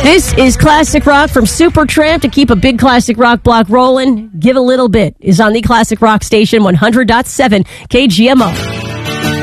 This is Classic Rock from Supertramp. To keep a big classic rock block rolling, Give a Little Bit is on the Classic Rock Station 100.7 KGMO.